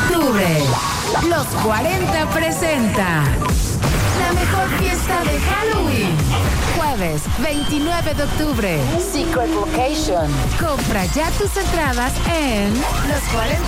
octubre, Los 40 presenta la mejor fiesta de Halloween. Jueves 29 de octubre, Secret Location. Compra ya tus entradas en los40